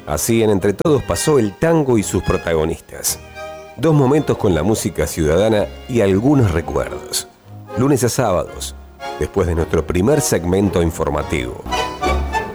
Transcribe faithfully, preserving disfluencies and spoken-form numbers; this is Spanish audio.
Así en Entre Todos pasó el tango y sus protagonistas. Dos momentos con la música ciudadana y algunos recuerdos. Lunes a sábados, después de nuestro primer segmento informativo.